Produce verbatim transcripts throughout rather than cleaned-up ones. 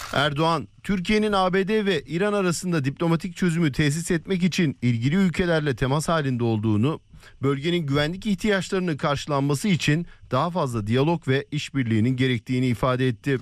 Erdoğan, Türkiye'nin A B D ve İran arasında diplomatik çözümü tesis etmek için ilgili ülkelerle temas halinde olduğunu, bölgenin güvenlik ihtiyaçlarının karşılanması için daha fazla diyalog ve işbirliğinin gerektiğini ifade etti.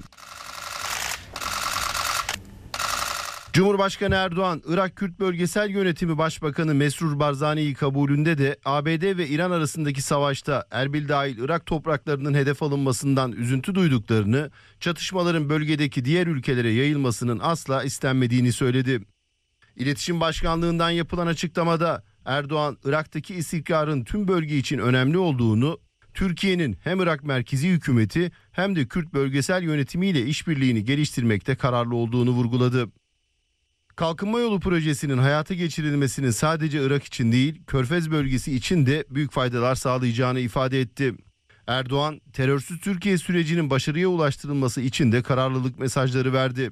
Cumhurbaşkanı Erdoğan, Irak Kürt Bölgesel Yönetimi Başbakanı Mesrur Barzani'yi kabulünde de A B D ve İran arasındaki savaşta Erbil dahil Irak topraklarının hedef alınmasından üzüntü duyduklarını, çatışmaların bölgedeki diğer ülkelere yayılmasının asla istenmediğini söyledi. İletişim Başkanlığı'ndan yapılan açıklamada Erdoğan, Irak'taki istikrarın tüm bölge için önemli olduğunu, Türkiye'nin hem Irak merkezi hükümeti hem de Kürt bölgesel yönetimiyle işbirliğini geliştirmekte kararlı olduğunu vurguladı. Kalkınma Yolu projesinin hayata geçirilmesinin sadece Irak için değil, Körfez bölgesi için de büyük faydalar sağlayacağını ifade etti. Erdoğan, terörsüz Türkiye sürecinin başarıya ulaştırılması için de kararlılık mesajları verdi.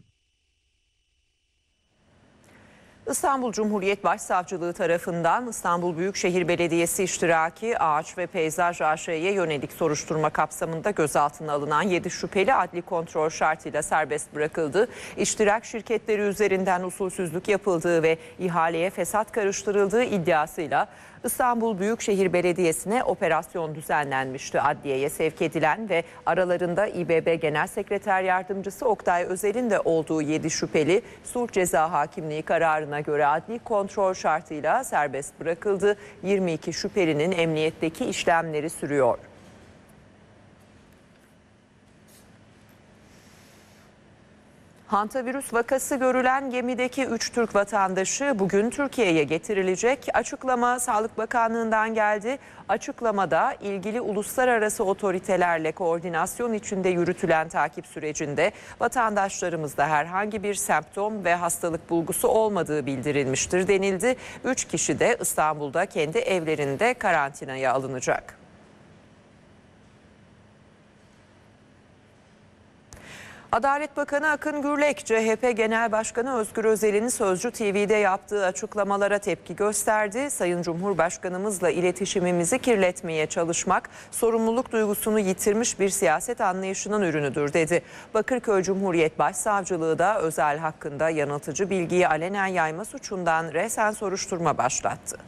İstanbul Cumhuriyet Başsavcılığı tarafından İstanbul Büyükşehir Belediyesi iştiraki Ağaç ve Peyzaj A Ş'ye yönelik soruşturma kapsamında gözaltına alınan yedi şüpheli adli kontrol şartıyla serbest bırakıldı. İştirak şirketleri üzerinden usulsüzlük yapıldığı ve ihaleye fesat karıştırıldığı iddiasıyla İstanbul Büyükşehir Belediyesi'ne operasyon düzenlenmişti. Adliyeye sevk edilen ve aralarında İBB Genel Sekreter Yardımcısı Oktay Özel'in de olduğu yedi şüpheli sulh ceza hakimliği kararına göre adli kontrol şartıyla serbest bırakıldı. yirmi iki şüphelinin emniyetteki işlemleri sürüyor. Hantavirüs vakası görülen gemideki üç Türk vatandaşı bugün Türkiye'ye getirilecek. Açıklama Sağlık Bakanlığı'ndan geldi. Açıklamada ilgili uluslararası otoritelerle koordinasyon içinde yürütülen takip sürecinde vatandaşlarımızda herhangi bir semptom ve hastalık bulgusu olmadığı bildirilmiştir denildi. üç kişi de İstanbul'da kendi evlerinde karantinaya alınacak. Adalet Bakanı Akın Gürlek, C H P Genel Başkanı Özgür Özel'in Sözcü T V'de yaptığı açıklamalara tepki gösterdi. Sayın Cumhurbaşkanımızla iletişimimizi kirletmeye çalışmak, sorumluluk duygusunu yitirmiş bir siyaset anlayışının ürünüdür dedi. Bakırköy Cumhuriyet Başsavcılığı da Özel hakkında yanıltıcı bilgiyi alenen yayma suçundan resen soruşturma başlattı.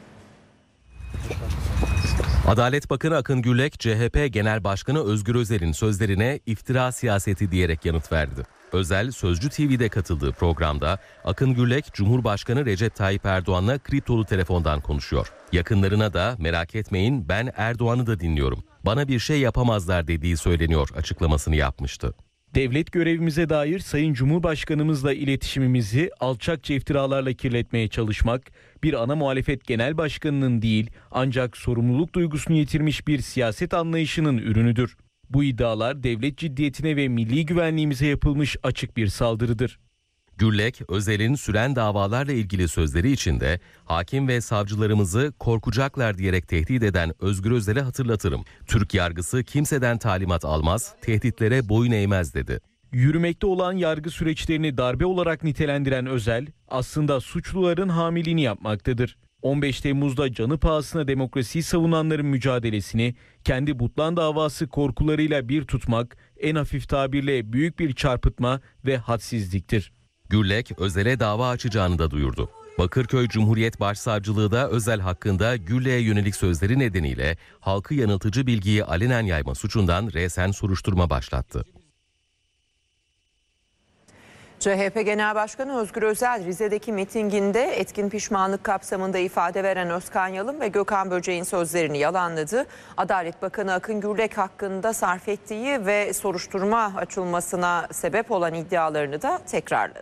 Adalet Bakanı Akın Gürlek, C H P Genel Başkanı Özgür Özel'in sözlerine iftira siyaseti diyerek yanıt verdi. Özel, Sözcü T V'de katıldığı programda Akın Gürlek, Cumhurbaşkanı Recep Tayyip Erdoğan'la kriptolu telefondan konuşuyor. Yakınlarına da merak etmeyin ben Erdoğan'ı da dinliyorum, bana bir şey yapamazlar dediği söyleniyor açıklamasını yapmıştı. Devlet görevimize dair Sayın Cumhurbaşkanımızla iletişimimizi alçakça iftiralarla kirletmeye çalışmak, bir ana muhalefet genel başkanının değil ancak sorumluluk duygusunu yitirmiş bir siyaset anlayışının ürünüdür. Bu iddialar devlet ciddiyetine ve milli güvenliğimize yapılmış açık bir saldırıdır. Gürlek, Özel'in süren davalarla ilgili sözleri içinde hakim ve savcılarımızı korkacaklar diyerek tehdit eden Özgür Özel'e hatırlatırım. Türk yargısı kimseden talimat almaz, tehditlere boyun eğmez dedi. Yürümekte olan yargı süreçlerini darbe olarak nitelendiren Özel, aslında suçluların hamiliğini yapmaktadır. on beş Temmuz'da canı pahasına demokrasiyi savunanların mücadelesini kendi Butlan davası korkularıyla bir tutmak, en hafif tabirle büyük bir çarpıtma ve hadsizliktir. Gürlek, Özel'e dava açacağını da duyurdu. Bakırköy Cumhuriyet Başsavcılığı da Özel hakkında Gürlek'e yönelik sözleri nedeniyle halkı yanıltıcı bilgiyi alenen yayma suçundan resen soruşturma başlattı. C H P Genel Başkanı Özgür Özel, Rize'deki mitinginde etkin pişmanlık kapsamında ifade veren Özkan Yalın ve Gökhan Böcek'in sözlerini yalanladı. Adalet Bakanı Akın Gürlek hakkında sarf ettiği ve soruşturma açılmasına sebep olan iddialarını da tekrarladı.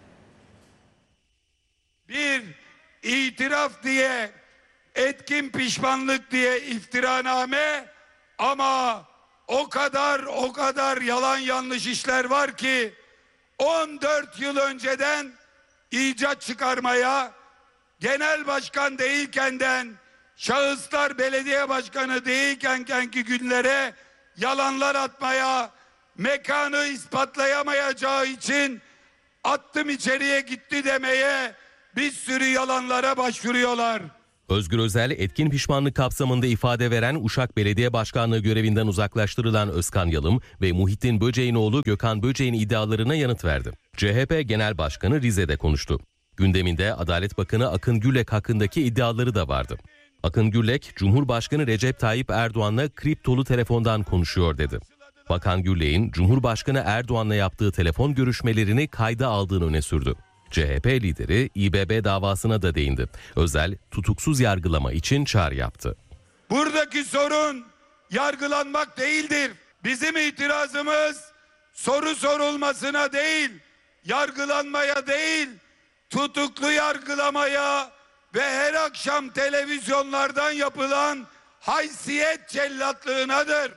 Bir itiraf diye, etkin pişmanlık diye iftiraname, ama o kadar o kadar yalan yanlış işler var ki on dört yıl önceden icat çıkarmaya, genel başkan değilkenden, şahıslar belediye başkanı değilkenki günlere yalanlar atmaya, mekanı ispatlayamayacağı için attım içeriye gitti demeye bir sürü yalanlara başvuruyorlar. Özgür Özel, etkin pişmanlık kapsamında ifade veren Uşak Belediye Başkanlığı görevinden uzaklaştırılan Özkan Yalım ve Muhittin Böceğin oğlu Gökhan Böceğin iddialarına yanıt verdi. C H P Genel Başkanı Rize'de konuştu. Gündeminde Adalet Bakanı Akın Gürlek hakkındaki iddiaları da vardı. Akın Gürlek, Cumhurbaşkanı Recep Tayyip Erdoğan'la kriptolu telefondan konuşuyor dedi. Bakan Gürlek'in Cumhurbaşkanı Erdoğan'la yaptığı telefon görüşmelerini kayda aldığını öne sürdü. C H P lideri İ B B davasına da değindi. Özel, tutuksuz yargılama için çağrı yaptı. Buradaki sorun yargılanmak değildir. Bizim itirazımız soru sorulmasına değil, yargılanmaya değil, tutuklu yargılamaya ve her akşam televizyonlardan yapılan haysiyet cellatlığınadır.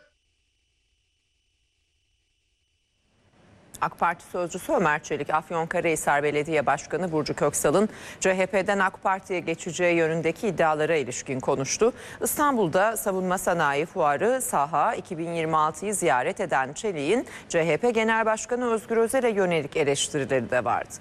AK Parti sözcüsü Ömer Çelik, Afyonkarahisar Belediye Başkanı Burcu Köksal'ın C H P'den AK Parti'ye geçeceği yönündeki iddialara ilişkin konuştu. İstanbul'da Savunma Sanayi Fuarı Saha iki bin yirmi altıyı ziyaret eden Çelik'in C H P Genel Başkanı Özgür Özel'e yönelik eleştirileri de vardı.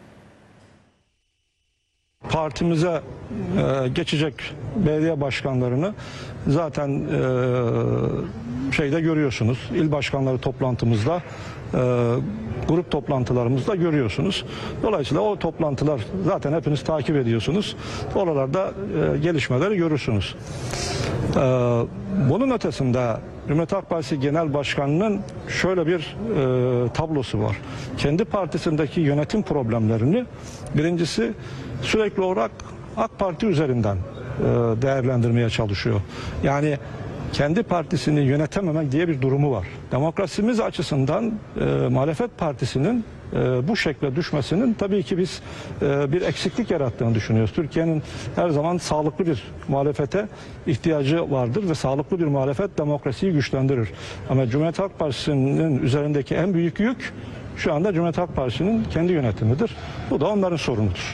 Partimize e, geçecek belediye başkanlarını zaten e, şeyde görüyorsunuz. İl başkanları toplantımızda, e, grup toplantılarımızda görüyorsunuz. Dolayısıyla o toplantılar zaten hepiniz takip ediyorsunuz. Oralarda e, gelişmeleri görürsünüz. E, bunun ötesinde Cumhuriyet Halk Partisi Genel Başkanı'nın şöyle bir e, tablosu var. Kendi partisindeki yönetim problemlerini birincisi sürekli olarak AK Parti üzerinden e, değerlendirmeye çalışıyor. Yani kendi partisini yönetememek diye bir durumu var. Demokrasimiz açısından e, muhalefet partisinin e, bu şekle düşmesinin tabii ki biz e, bir eksiklik yarattığını düşünüyoruz. Türkiye'nin her zaman sağlıklı bir muhalefete ihtiyacı vardır ve sağlıklı bir muhalefet demokrasiyi güçlendirir. Ama Cumhuriyet Halk Partisi'nin üzerindeki en büyük yük şu anda Cumhuriyet Halk Partisi'nin kendi yönetimidir. Bu da onların sorunudur.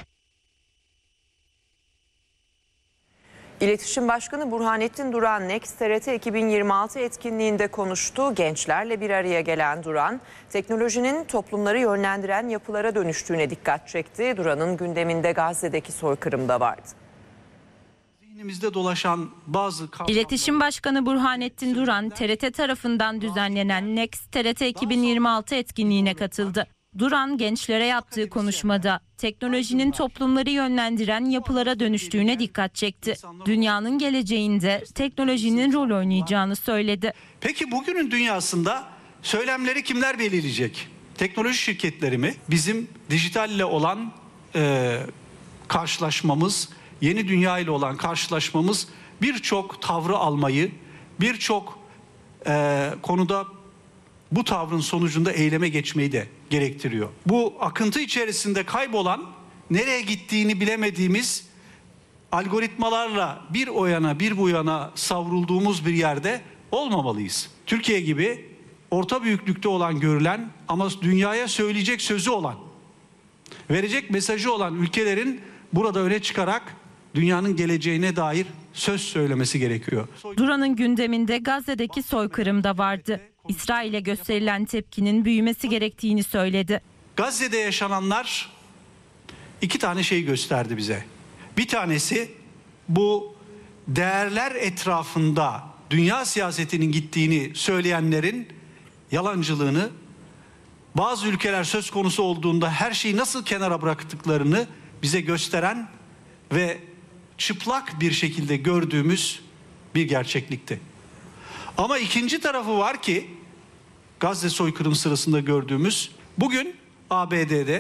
İletişim Başkanı Burhanettin Duran, Next T R T iki bin yirmi altı etkinliğinde konuştu. Gençlerle bir araya gelen Duran, teknolojinin toplumları yönlendiren yapılara dönüştüğüne dikkat çekti. Duran'ın gündeminde Gazze'deki soykırım da vardı. Zihnimizde dolaşan bazı kavramlar... İletişim Başkanı Burhanettin Duran, T R T tarafından düzenlenen Next T R T iki bin yirmi altı etkinliğine katıldı. Duran, gençlere yaptığı konuşmada teknolojinin toplumları yönlendiren yapılara dönüştüğüne dikkat çekti. Dünyanın geleceğinde teknolojinin rol oynayacağını söyledi. Peki bugünün dünyasında söylemleri kimler belirleyecek? Teknoloji şirketleri mi? Bizim dijitalle olan e, karşılaşmamız, yeni dünya ile olan karşılaşmamız birçok tavrı almayı, birçok e, konuda bu tavrın sonucunda eyleme geçmeyi de gerektiriyor. Bu akıntı içerisinde kaybolan, nereye gittiğini bilemediğimiz algoritmalarla bir o yana bir bu yana savrulduğumuz bir yerde olmamalıyız. Türkiye gibi orta büyüklükte olan, görülen ama dünyaya söyleyecek sözü olan, verecek mesajı olan ülkelerin burada öne çıkarak dünyanın geleceğine dair söz söylemesi gerekiyor. Duran'ın gündeminde Gazze'deki soykırım da vardı. İsrail'e gösterilen tepkinin büyümesi gerektiğini söyledi. Gazze'de yaşananlar iki tane şey gösterdi bize. Bir tanesi bu değerler etrafında dünya siyasetinin gittiğini söyleyenlerin yalancılığını, bazı ülkeler söz konusu olduğunda her şeyi nasıl kenara bıraktıklarını bize gösteren ve çıplak bir şekilde gördüğümüz bir gerçeklikti. Ama ikinci tarafı var ki Gazze soykırım sırasında gördüğümüz, bugün A B D'de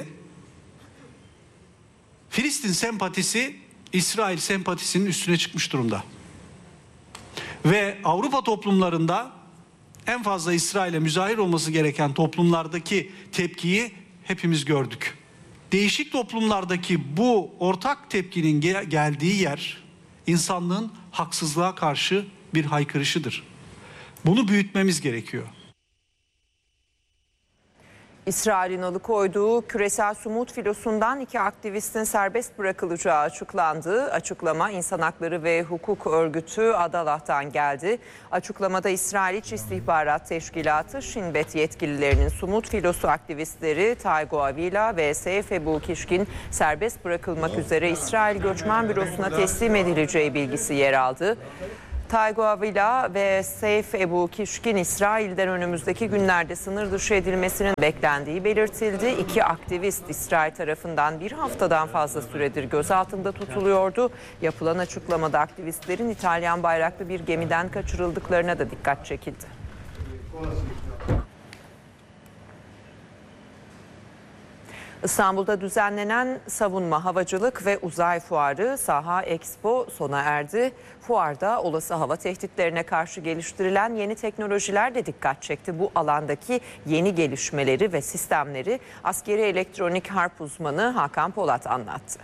Filistin sempatisi İsrail sempatisinin üstüne çıkmış durumda. Ve Avrupa toplumlarında en fazla İsrail'e müzahir olması gereken toplumlardaki tepkiyi hepimiz gördük. Değişik toplumlardaki bu ortak tepkinin gel- geldiği yer insanlığın haksızlığa karşı bir haykırışıdır. Bunu büyütmemiz gerekiyor. İsrail'in alıkoyduğu küresel sumut filosundan iki aktivistin serbest bırakılacağı açıklandı. Açıklama İnsan Hakları ve Hukuk Örgütü Adalah'tan geldi. Açıklamada İsrail İç İstihbarat Teşkilatı Shin Bet yetkililerinin sumut filosu aktivistleri Taygo Avila ve Seyf Ebu Kişkin serbest bırakılmak üzere İsrail Göçmen Bürosu'na teslim edileceği bilgisi yer aldı. Taygo Avila ve Seyf Ebu Kişkin İsrail'den önümüzdeki günlerde sınır dışı edilmesinin beklendiği belirtildi. İki aktivist İsrail tarafından bir haftadan fazla süredir gözaltında tutuluyordu. Yapılan açıklamada aktivistlerin İtalyan bayraklı bir gemiden kaçırıldıklarına da dikkat çekildi. İstanbul'da düzenlenen savunma, havacılık ve uzay fuarı Saha Expo sona erdi. Fuarda olası hava tehditlerine karşı geliştirilen yeni teknolojiler de dikkat çekti. Bu alandaki yeni gelişmeleri ve sistemleri askeri elektronik harp uzmanı Hakan Polat anlattı.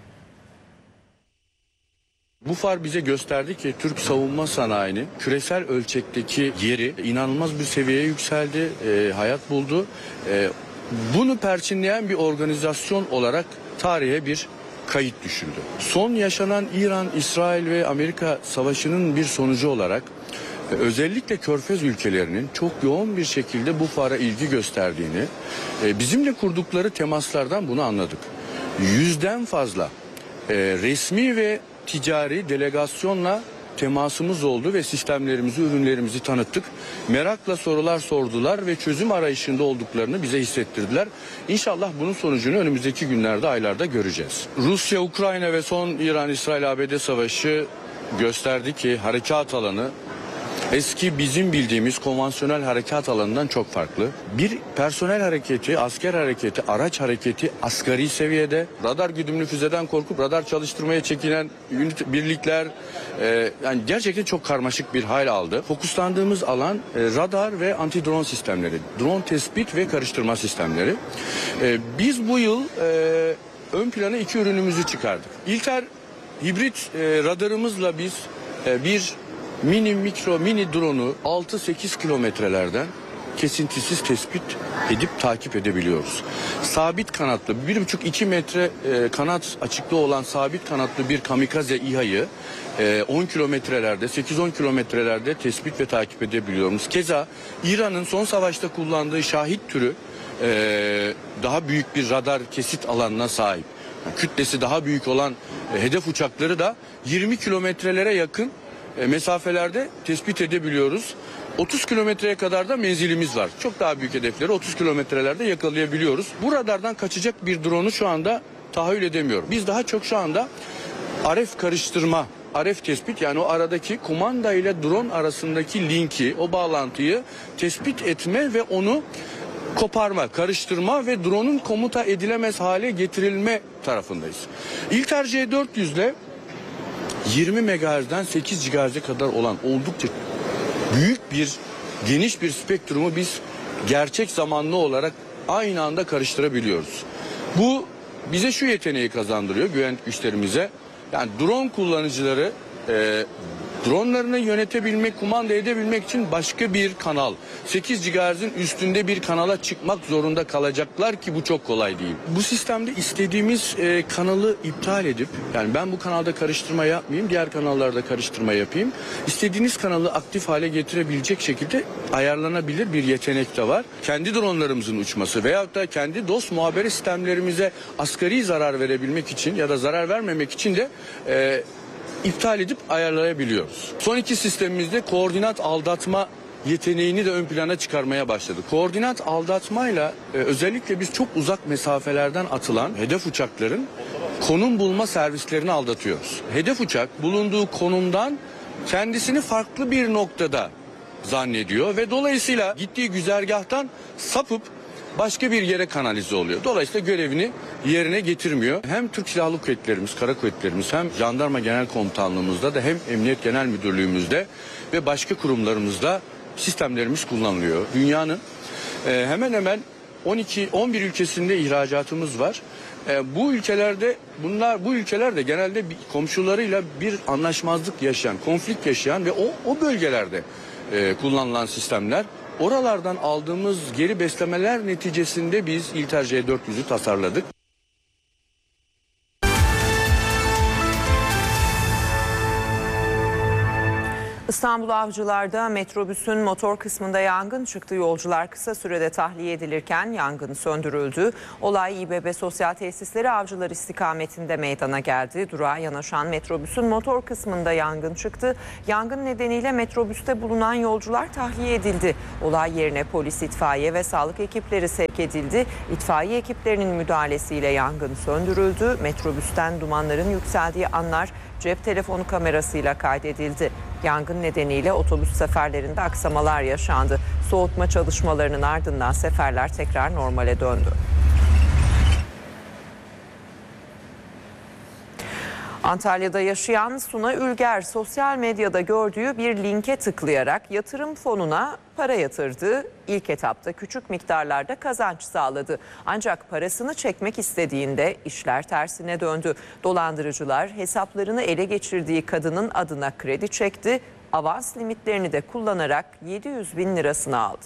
Bu fuar bize gösterdi ki Türk savunma sanayinin küresel ölçekteki yeri inanılmaz bir seviyeye yükseldi, e, hayat buldu. E, Bunu perçinleyen bir organizasyon olarak tarihe bir kayıt düşüldü. Son yaşanan İran, İsrail ve Amerika savaşının bir sonucu olarak özellikle Körfez ülkelerinin çok yoğun bir şekilde bu fuara ilgi gösterdiğini, bizimle kurdukları temaslardan bunu anladık. Yüzden fazla resmi ve ticari delegasyonla temasımız oldu ve sistemlerimizi, ürünlerimizi tanıttık. Merakla sorular sordular ve çözüm arayışında olduklarını bize hissettirdiler. İnşallah bunun sonucunu önümüzdeki günlerde, aylarda göreceğiz. Rusya, Ukrayna ve son İran-İsrail-A B D savaşı gösterdi ki harekat alanı eski bizim bildiğimiz konvansiyonel harekat alanından çok farklı. Bir personel hareketi, asker hareketi, araç hareketi asgari seviyede. Radar güdümlü füzeden korkup radar çalıştırmaya çekinen birlikler e, yani gerçekten çok karmaşık bir hal aldı. Fokuslandığımız alan e, radar ve anti-drone sistemleri, drone tespit ve karıştırma sistemleri. E, biz bu yıl e, ön plana iki ürünümüzü çıkardık. İlter hibrit e, radarımızla biz e, bir mini mikro mini drone'u altı sekiz kilometrelerden kesintisiz tespit edip takip edebiliyoruz. Sabit kanatlı bir buçuk iki metre e, kanat açıklığı olan sabit kanatlı bir kamikaze İHA'yı e, on kilometrelerde sekiz on kilometrelerde tespit ve takip edebiliyoruz. Keza İran'ın son savaşta kullandığı Şahit türü e, daha büyük bir radar kesit alanına sahip. Yani kütlesi daha büyük olan e, hedef uçakları da yirmi kilometrelere yakın E, mesafelerde tespit edebiliyoruz. otuz kilometreye kadar da menzilimiz var. Çok daha büyük hedefleri otuz kilometrelerde yakalayabiliyoruz. Bu radardan kaçacak bir drone'u şu anda tahayyül edemiyorum. Biz daha çok şu anda R F karıştırma, R F tespit, yani o aradaki kumanda ile drone arasındaki linki, o bağlantıyı tespit etme ve onu koparma, karıştırma ve drone'un komuta edilemez hale getirilme tarafındayız. İlter C dört yüz ile yirmi megahertz'den sekiz gigahertz'e kadar olan oldukça büyük bir, geniş bir spektrumu biz gerçek zamanlı olarak aynı anda karıştırabiliyoruz. Bu bize şu yeteneği kazandırıyor güvenlik güçlerimize. Yani drone kullanıcıları e, dronlarını yönetebilmek, kumanda edebilmek için başka bir kanal, sekiz gigahertz'in üstünde bir kanala çıkmak zorunda kalacaklar ki bu çok kolay değil. Bu sistemde istediğimiz e, kanalı iptal edip, yani ben bu kanalda karıştırma yapmayayım, diğer kanallarda karıştırma yapayım. İstediğiniz kanalı aktif hale getirebilecek şekilde ayarlanabilir bir yetenek de var. Kendi dronlarımızın uçması veyahut da kendi dost muhabere sistemlerimize asgari zarar verebilmek için ya da zarar vermemek için de e, iptal edip ayarlayabiliyoruz. Son iki sistemimizde koordinat aldatma yeteneğini de ön plana çıkarmaya başladık. Koordinat aldatmayla e, özellikle biz çok uzak mesafelerden atılan hedef uçakların konum bulma servislerini aldatıyoruz. Hedef uçak bulunduğu konumdan kendisini farklı bir noktada zannediyor ve dolayısıyla gittiği güzergahtan sapıp başka bir yere kanalize oluyor. Dolayısıyla görevini yerine getirmiyor. Hem Türk Silahlı Kuvvetlerimiz, Kara Kuvvetlerimiz, hem Jandarma Genel Komutanlığımızda da hem Emniyet Genel Müdürlüğümüzde ve başka kurumlarımızda sistemlerimiz kullanılıyor. Dünyanın e, hemen hemen on iki on bir ülkesinde ihracatımız var. E, bu ülkelerde bunlar bu ülkelerde genelde bir, komşularıyla bir anlaşmazlık yaşayan, konflikt yaşayan ve o o bölgelerde e, kullanılan sistemler oralardan aldığımız geri beslemeler neticesinde biz İlter C dört yüz'ü tasarladık. İstanbul Avcılar'da metrobüsün motor kısmında yangın çıktı. Yolcular kısa sürede tahliye edilirken yangın söndürüldü. Olay İBB Sosyal Tesisleri Avcılar istikametinde meydana geldi. Durağa yanaşan metrobüsün motor kısmında yangın çıktı. Yangın nedeniyle metrobüste bulunan yolcular tahliye edildi. Olay yerine polis, itfaiye ve sağlık ekipleri sevk edildi. İtfaiye ekiplerinin müdahalesiyle yangın söndürüldü. Metrobüsten dumanların yükseldiği anlar cep telefonu kamerasıyla kaydedildi. Yangın nedeniyle otobüs seferlerinde aksamalar yaşandı. Soğutma çalışmalarının ardından seferler tekrar normale döndü. Antalya'da yaşayan Suna Ülger sosyal medyada gördüğü bir linke tıklayarak yatırım fonuna para yatırdı. İlk etapta küçük miktarlarda kazanç sağladı. Ancak parasını çekmek istediğinde işler tersine döndü. Dolandırıcılar hesaplarını ele geçirdiği kadının adına kredi çekti. Avans limitlerini de kullanarak yedi yüz bin lirasını aldı.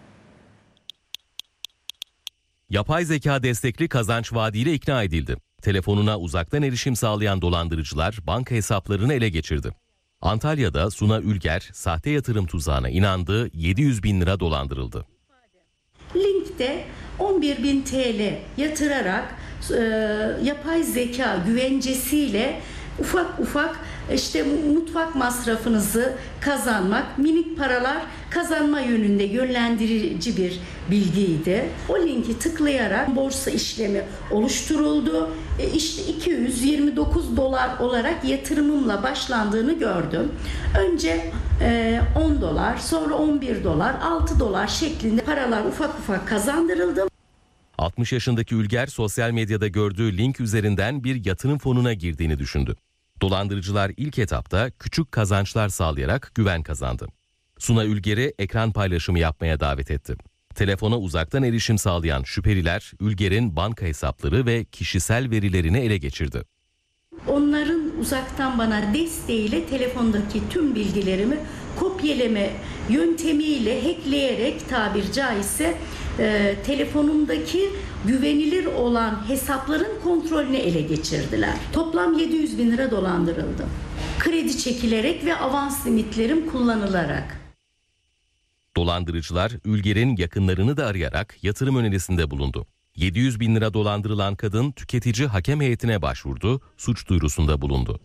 Yapay zeka destekli kazanç vaadiyle ikna edildi. Telefonuna uzaktan erişim sağlayan dolandırıcılar banka hesaplarını ele geçirdi. Antalya'da Suna Ülger sahte yatırım tuzağına inandı, yedi yüz bin lira dolandırıldı. Linkte on bir bin T L yatırarak e, yapay zeka güvencesiyle ufak ufak işte mutfak masrafınızı kazanmak, minik paralar kazanma yönünde yönlendirici bir bilgiydi. O linki tıklayarak borsa işlemi oluşturuldu. E işte iki yüz yirmi dokuz dolar olarak yatırımımla başlandığını gördüm. Önce e, on dolar, sonra on bir dolar, altı dolar şeklinde paralar ufak ufak kazandırıldı. altmış yaşındaki Ülger sosyal medyada gördüğü link üzerinden bir yatırım fonuna girdiğini düşündü. Dolandırıcılar ilk etapta küçük kazançlar sağlayarak güven kazandı. Suna Ülger'i ekran paylaşımı yapmaya davet etti. Telefona uzaktan erişim sağlayan şüpheliler Ülger'in banka hesapları ve kişisel verilerini ele geçirdi. Onların uzaktan bana desteğiyle telefondaki tüm bilgilerimi kopyalama yöntemiyle hackleyerek tabir caizse e, telefonumdaki güvenilir olan hesapların kontrolünü ele geçirdiler. Toplam yedi yüz bin lira dolandırıldım. Kredi çekilerek ve avans limitlerim kullanılarak. Dolandırıcılar Ülger'in yakınlarını da arayarak yatırım önerisinde bulundu. yedi yüz bin lira dolandırılan kadın tüketici hakem heyetine başvurdu, suç duyurusunda bulundu.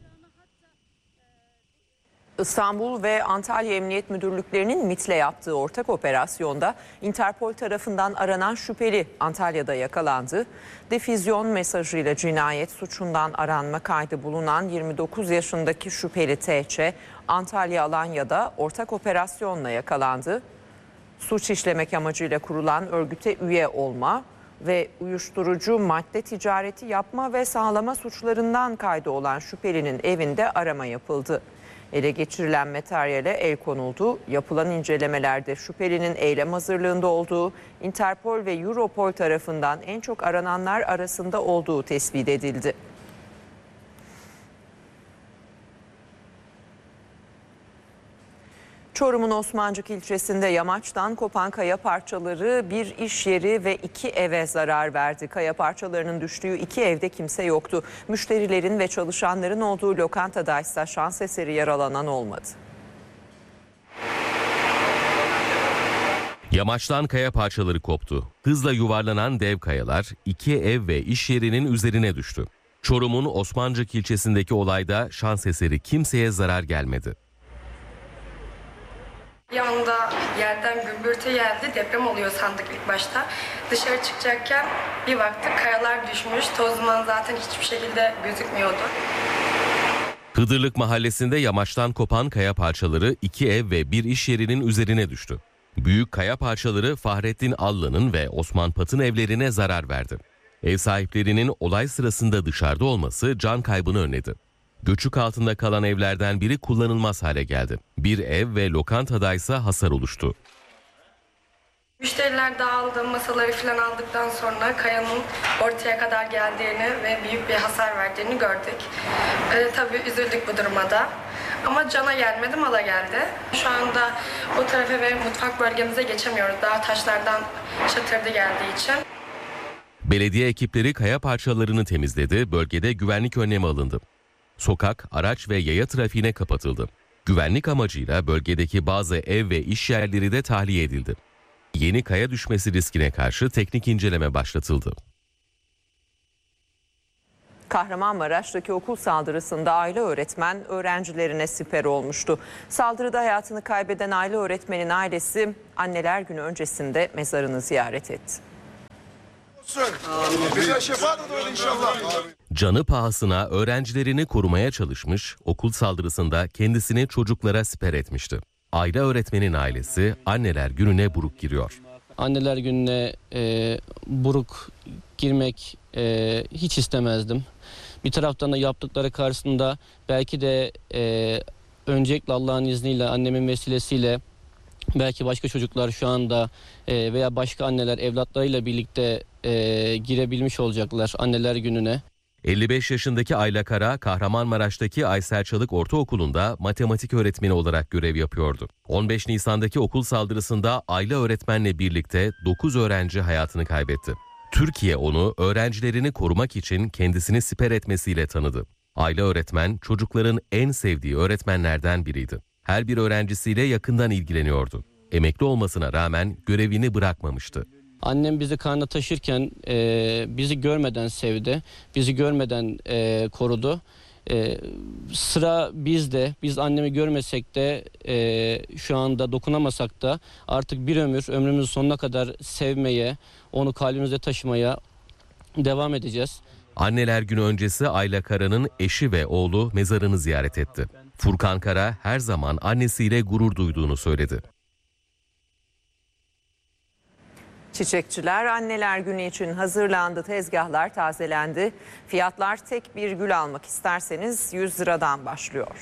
İstanbul ve Antalya Emniyet Müdürlüklerinin MİT'le yaptığı ortak operasyonda Interpol tarafından aranan şüpheli Antalya'da yakalandı. Defüzyon mesajıyla cinayet suçundan aranma kaydı bulunan yirmi dokuz yaşındaki şüpheli T Ç, Antalya Alanya'da ortak operasyonla yakalandı. Suç işlemek amacıyla kurulan örgüte üye olma ve uyuşturucu madde ticareti yapma ve sağlama suçlarından kaydı olan şüphelinin evinde arama yapıldı. Ele geçirilen materyale el konuldu. Yapılan incelemelerde şüphelinin eylem hazırlığında olduğu, Interpol ve Europol tarafından en çok arananlar arasında olduğu tespit edildi. Çorum'un Osmancık ilçesinde yamaçtan kopan kaya parçaları bir iş yeri ve iki eve zarar verdi. Kaya parçalarının düştüğü iki evde kimse yoktu. Müşterilerin ve çalışanların olduğu lokantada ise şans eseri yaralanan olmadı. Yamaçtan kaya parçaları koptu. Hızla yuvarlanan dev kayalar iki ev ve iş yerinin üzerine düştü. Çorum'un Osmancık ilçesindeki olayda şans eseri kimseye zarar gelmedi. Bir anda yerden gümbürtü geldi. Deprem oluyor sandık ilk başta. Dışarı çıkacakken bir baktık kayalar düşmüş. Toz duman zaten hiçbir şekilde gözükmüyordu. Hıdırlık mahallesinde yamaçtan kopan kaya parçaları iki ev ve bir iş yerinin üzerine düştü. Büyük kaya parçaları Fahrettin Allı'nın ve Osman Pat'ın evlerine zarar verdi. Ev sahiplerinin olay sırasında dışarıda olması can kaybını önledi. Göçük altında kalan evlerden biri kullanılmaz hale geldi. Bir ev ve lokantada ise hasar oluştu. Müşteriler dağıldı, masaları falan aldıktan sonra kayanın ortaya kadar geldiğini ve büyük bir hasar verdiğini gördük. Ee, tabii üzüldük bu duruma da. Ama cana gelmedi, mala geldi. Şu anda o tarafa ve mutfak bölgemize geçemiyoruz. Daha taşlardan çatırdı geldiği için. Belediye ekipleri kaya parçalarını temizledi, bölgede güvenlik önlemi alındı. Sokak, araç ve yaya trafiğine kapatıldı. Güvenlik amacıyla bölgedeki bazı ev ve iş yerleri de tahliye edildi. Yeni kaya düşmesi riskine karşı teknik inceleme başlatıldı. Kahramanmaraş'taki okul saldırısında aile öğretmen öğrencilerine siper olmuştu. Saldırıda hayatını kaybeden aile öğretmenin ailesi Anneler Günü öncesinde mezarını ziyaret etti. Canı pahasına öğrencilerini korumaya çalışmış, okul saldırısında kendisini çocuklara siper etmişti. Aile öğretmenin ailesi Anneler Günü'ne buruk giriyor. Anneler Günü'ne e, buruk girmek e, hiç istemezdim. Bir taraftan da yaptıkları karşısında belki de e, öncelikle Allah'ın izniyle, annemin vesilesiyle belki başka çocuklar şu anda e, veya başka anneler evlatlarıyla birlikte e, girebilmiş olacaklar Anneler Günü'ne. elli beş yaşındaki Ayla Kara, Kahramanmaraş'taki Aysel Çalık Ortaokulu'nda matematik öğretmeni olarak görev yapıyordu. on beş Nisan'daki okul saldırısında Ayla öğretmenle birlikte dokuz öğrenci hayatını kaybetti. Türkiye onu öğrencilerini korumak için kendisini siper etmesiyle tanıdı. Ayla öğretmen çocukların en sevdiği öğretmenlerden biriydi. Her bir öğrencisiyle yakından ilgileniyordu. Emekli olmasına rağmen görevini bırakmamıştı. Annem bizi karnına taşırken e, bizi görmeden sevdi, bizi görmeden e, korudu. E, sıra bizde, biz annemi görmesek de e, şu anda dokunamasak da artık bir ömür, ömrümüzün sonuna kadar sevmeye, onu kalbimizde taşımaya devam edeceğiz. Anneler Günü öncesi Ayla Kara'nın eşi ve oğlu mezarını ziyaret etti. Furkan Kara her zaman annesiyle gurur duyduğunu söyledi. Çiçekçiler Anneler Günü için hazırlandı, tezgahlar tazelendi. Fiyatlar tek bir gül almak isterseniz yüz liradan başlıyor.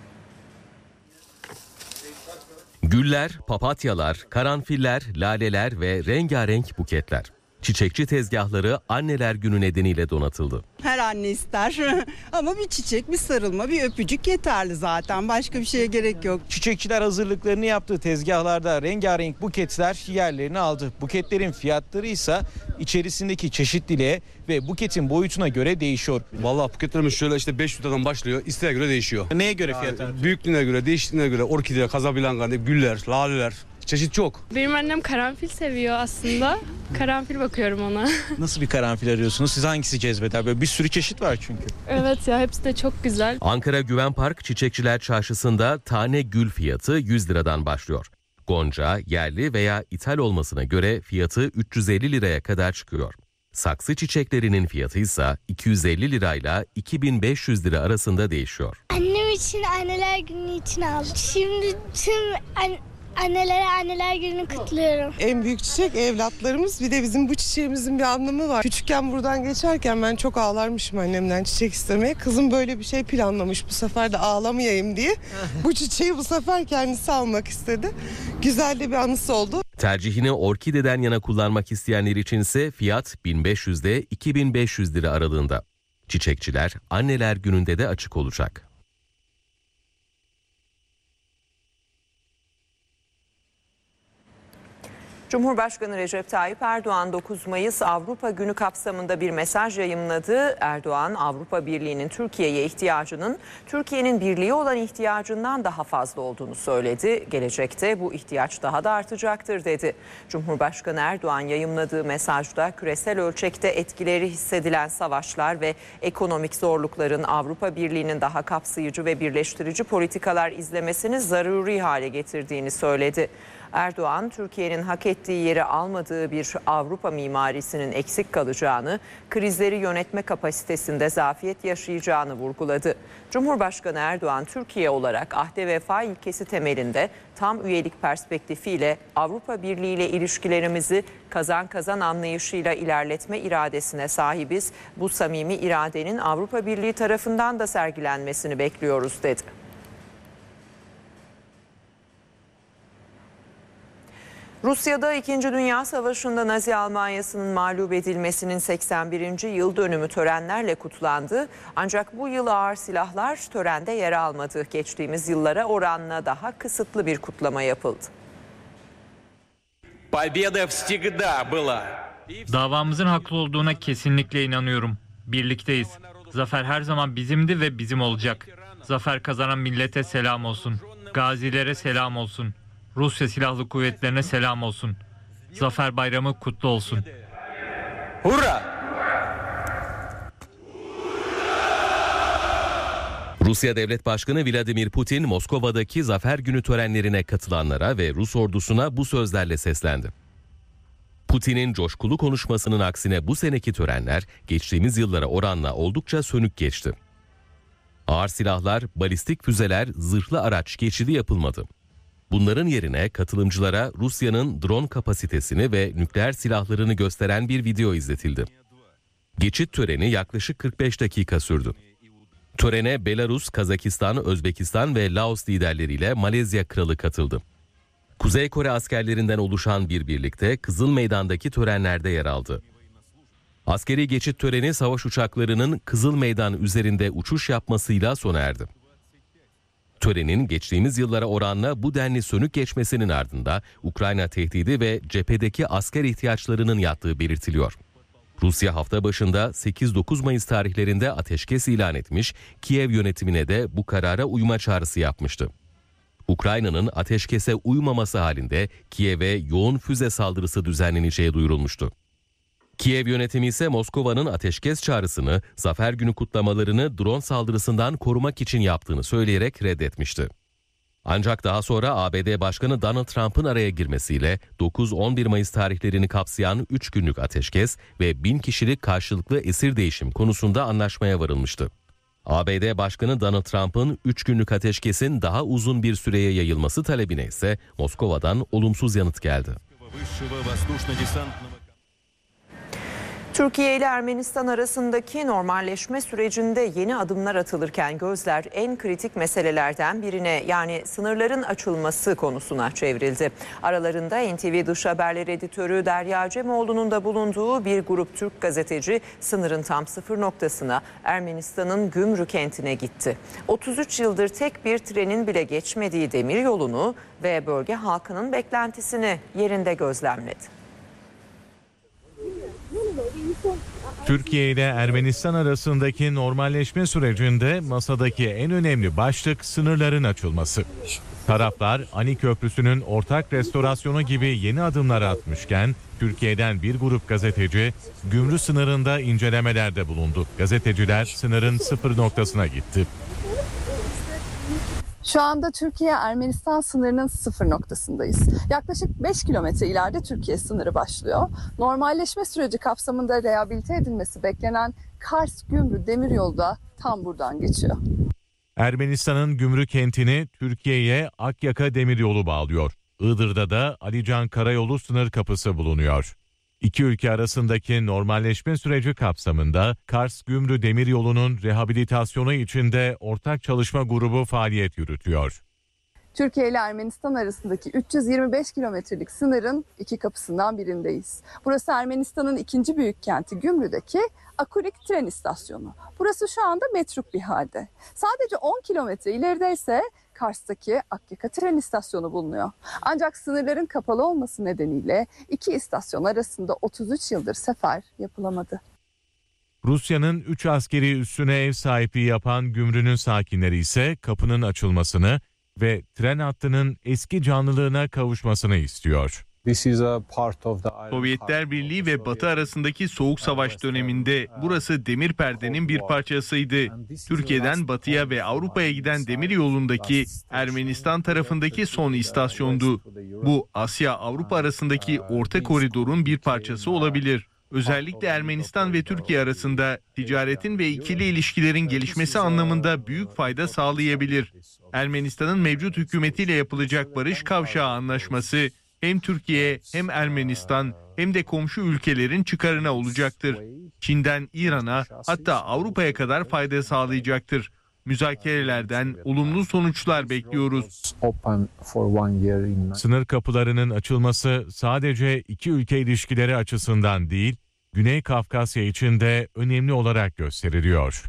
Güller, papatyalar, karanfiller, laleler ve rengarenk buketler. Çiçekçi tezgahları Anneler Günü nedeniyle donatıldı. Her anne ister ama bir çiçek, bir sarılma, bir öpücük yeterli zaten. Başka bir şeye gerek yok. Çiçekçiler hazırlıklarını yaptığı tezgahlarda rengarenk buketler yerlerini aldı. Buketlerin fiyatları ise içerisindeki çeşitliliğe ve buketin boyutuna göre değişiyor. Vallahi buketlerimiz şöyle işte beş yüz liradan başlıyor. İsteğe göre değişiyor. Neye göre fiyatlar? Yani büyüklüğüne göre, değişikliğine göre orkide, kazablanca, güller, laleler. Çeşit çok. Benim annem karanfil seviyor aslında. Karanfil bakıyorum ona. Nasıl bir karanfil arıyorsunuz? Siz hangisi cezbeder? Böyle bir sürü çeşit var çünkü. Evet ya, hepsi de çok güzel. Ankara Güven Park Çiçekçiler Çarşısı'nda tane gül fiyatı yüz liradan başlıyor. Gonca, yerli veya ithal olmasına göre fiyatı üç yüz elli liraya kadar çıkıyor. Saksı çiçeklerinin fiyatı ise iki yüz elli lirayla iki bin beş yüz lira arasında değişiyor. Annem için Anneler Günü için aldım. Şimdi tüm an- annelere Anneler Günü'nü kutluyorum. En büyük çiçek evlatlarımız, bir de bizim bu çiçeğimizin bir anlamı var. Küçükken buradan geçerken ben çok ağlarmışım annemden çiçek istemeye. Kızım böyle bir şey planlamış, bu sefer de ağlamayayım diye. Bu çiçeği bu sefer kendisi almak istedi. Güzel de bir anısı oldu. Tercihini orkideden yana kullanmak isteyenler içinse fiyat bin beş yüz ile iki bin beş yüz lira aralığında. Çiçekçiler Anneler Günü'nde de açık olacak. Cumhurbaşkanı Recep Tayyip Erdoğan dokuz Mayıs Avrupa Günü kapsamında bir mesaj yayımladı. Erdoğan, Avrupa Birliği'nin Türkiye'ye ihtiyacının Türkiye'nin birliği olan ihtiyacından daha fazla olduğunu söyledi. Gelecekte bu ihtiyaç daha da artacaktır dedi. Cumhurbaşkanı Erdoğan yayımladığı mesajda küresel ölçekte etkileri hissedilen savaşlar ve ekonomik zorlukların Avrupa Birliği'nin daha kapsayıcı ve birleştirici politikalar izlemesini zaruri hale getirdiğini söyledi. Erdoğan, Türkiye'nin hak ettiği yeri almadığı bir Avrupa mimarisinin eksik kalacağını, krizleri yönetme kapasitesinde zafiyet yaşayacağını vurguladı. Cumhurbaşkanı Erdoğan, Türkiye olarak ahde vefa ilkesi temelinde tam üyelik perspektifiyle Avrupa Birliği ile ilişkilerimizi kazan kazan anlayışıyla ilerletme iradesine sahibiz. Bu samimi iradenin Avrupa Birliği tarafından da sergilenmesini bekliyoruz dedi. Rusya'da İkinci Dünya Savaşı'nda Nazi Almanyası'nın mağlup edilmesinin seksen birinci yıl dönümü törenlerle kutlandı. Ancak bu yıl ağır silahlar törende yer almadı. Geçtiğimiz yıllara oranla daha kısıtlı bir kutlama yapıldı. Davamızın haklı olduğuna kesinlikle inanıyorum. Birlikteyiz. Zafer her zaman bizimdi ve bizim olacak. Zafer kazanan millete selam olsun. Gazilere selam olsun. Rusya Silahlı Kuvvetlerine selam olsun. Zafer Bayramı kutlu olsun. Hurra! Rusya Devlet Başkanı Vladimir Putin, Moskova'daki Zafer Günü törenlerine katılanlara ve Rus ordusuna bu sözlerle seslendi. Putin'in coşkulu konuşmasının aksine bu seneki törenler geçtiğimiz yıllara oranla oldukça sönük geçti. Ağır silahlar, balistik füzeler, zırhlı araç geçidi yapılmadı. Bunların yerine katılımcılara Rusya'nın drone kapasitesini ve nükleer silahlarını gösteren bir video izletildi. Geçit töreni yaklaşık kırk beş dakika sürdü. Törene Belarus, Kazakistan, Özbekistan ve Laos liderleriyle Malezya kralı katıldı. Kuzey Kore askerlerinden oluşan bir birlikte Kızıl Meydan'daki törenlerde yer aldı. Askeri geçit töreni savaş uçaklarının Kızıl Meydan üzerinde uçuş yapmasıyla sona erdi. Törenin geçtiğimiz yıllara oranla bu denli sönük geçmesinin ardında Ukrayna tehdidi ve cephedeki asker ihtiyaçlarının yattığı belirtiliyor. Rusya hafta başında sekiz dokuz Mayıs tarihlerinde ateşkes ilan etmiş, Kiev yönetimine de bu karara uyma çağrısı yapmıştı. Ukrayna'nın ateşkese uymaması halinde Kiev'e yoğun füze saldırısı düzenleneceği duyurulmuştu. Kiev yönetimi ise Moskova'nın ateşkes çağrısını, Zafer Günü kutlamalarını drone saldırısından korumak için yaptığını söyleyerek reddetmişti. Ancak daha sonra A B D Başkanı Donald Trump'ın araya girmesiyle dokuz on bir Mayıs tarihlerini kapsayan üç günlük ateşkes ve bin kişilik karşılıklı esir değişim konusunda anlaşmaya varılmıştı. A B D Başkanı Donald Trump'ın üç günlük ateşkesin daha uzun bir süreye yayılması talebine ise Moskova'dan olumsuz yanıt geldi. Türkiye ile Ermenistan arasındaki normalleşme sürecinde yeni adımlar atılırken gözler en kritik meselelerden birine, yani sınırların açılması konusuna çevrildi. Aralarında N T V Dış Haberler Editörü Derya Cemoğlu'nun da bulunduğu bir grup Türk gazeteci sınırın tam sıfır noktasına, Ermenistan'ın Gümrü kentine gitti. otuz üç yıldır tek bir trenin bile geçmediği demiryolunu ve bölge halkının beklentisini yerinde gözlemledi. Türkiye ile Ermenistan arasındaki normalleşme sürecinde masadaki en önemli başlık sınırların açılması. Taraflar Ani Köprüsü'nün ortak restorasyonu gibi yeni adımlar atmışken Türkiye'den bir grup gazeteci Gümrü sınırında incelemelerde bulundu. Gazeteciler sınırın sıfır noktasına gitti. Şu anda Türkiye-Ermenistan sınırının sıfır noktasındayız. Yaklaşık beş kilometre ileride Türkiye sınırı başlıyor. Normalleşme süreci kapsamında rehabilite edilmesi beklenen Kars-Gümrü demiryolu da tam buradan geçiyor. Ermenistan'ın Gümrü kentini Türkiye'ye Akyaka demiryolu bağlıyor. Iğdır'da da Alican Karayolu sınır kapısı bulunuyor. İki ülke arasındaki normalleşme süreci kapsamında Kars-Gümrü demiryolunun rehabilitasyonu için de ortak çalışma grubu faaliyet yürütüyor. Türkiye ile Ermenistan arasındaki üç yüz yirmi beş kilometrelik sınırın iki kapısından birindeyiz. Burası Ermenistan'ın ikinci büyük kenti Gümrü'deki Akurik tren istasyonu. Burası şu anda metruk bir halde. Sadece on kilometre ileride ise Kars'taki Akyaka tren istasyonu bulunuyor. Ancak sınırların kapalı olması nedeniyle iki istasyon arasında otuz üç yıldır sefer yapılamadı. Rusya'nın üç askeri üssüne ev sahipliği yapan Gümrü'nün sakinleri ise kapının açılmasını ve tren hattının eski canlılığına kavuşmasını istiyor. Sovyetler Birliği ve Batı arasındaki Soğuk Savaş döneminde burası demir perdenin bir parçasıydı. Türkiye'den Batı'ya ve Avrupa'ya giden demir yolundaki Ermenistan tarafındaki son istasyondu. Bu Asya-Avrupa arasındaki orta koridorun bir parçası olabilir. Özellikle Ermenistan ve Türkiye arasında ticaretin ve ikili ilişkilerin gelişmesi anlamında büyük fayda sağlayabilir. Ermenistan'ın mevcut hükümetiyle yapılacak Barış Kavşağı Anlaşması hem Türkiye hem Ermenistan hem de komşu ülkelerin çıkarına olacaktır. Çin'den İran'a, hatta Avrupa'ya kadar fayda sağlayacaktır. Müzakerelerden olumlu sonuçlar bekliyoruz. Sınır kapılarının açılması sadece iki ülke ilişkileri açısından değil, Güney Kafkasya için de önemli olarak gösteriliyor.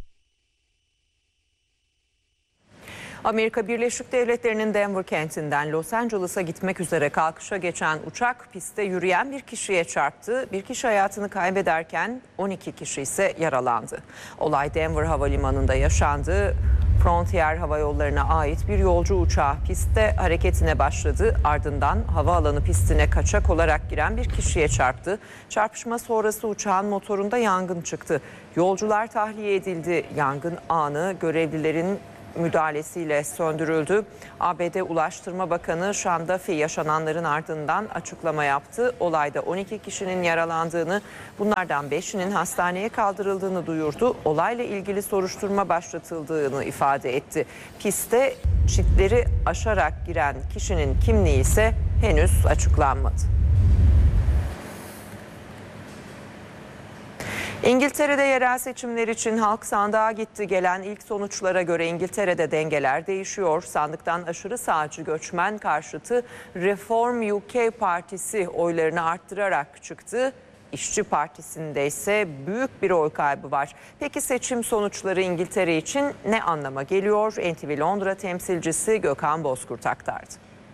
Amerika Birleşik Devletleri'nin Denver kentinden Los Angeles'a gitmek üzere kalkışa geçen uçak pistte yürüyen bir kişiye çarptı. Bir kişi hayatını kaybederken on iki kişi ise yaralandı. Olay Denver Havalimanı'nda yaşandı. Frontier Hava Yolları'na ait bir yolcu uçağı pistte hareketine başladı. Ardından havaalanı pistine kaçak olarak giren bir kişiye çarptı. Çarpışma sonrası uçağın motorunda yangın çıktı. Yolcular tahliye edildi. Yangın anı görevlilerin müdahalesiyle söndürüldü. A B D Ulaştırma Bakanı Sean Duffy yaşananların ardından açıklama yaptı. Olayda on iki kişinin yaralandığını, bunlardan beşinin hastaneye kaldırıldığını duyurdu. Olayla ilgili soruşturma başlatıldığını ifade etti. Piste çitleri aşarak giren kişinin kimliği ise henüz açıklanmadı. İngiltere'de yerel seçimler için halk sandığa gitti. Gelen ilk sonuçlara göre İngiltere'de dengeler değişiyor. Sandıktan aşırı sağcı göçmen karşıtı Reform U K Partisi oylarını arttırarak çıktı. İşçi Partisi'nde ise büyük bir oy kaybı var. Peki seçim sonuçları İngiltere için ne anlama geliyor? N T V Londra temsilcisi Gökhan Bozkurt aktardı.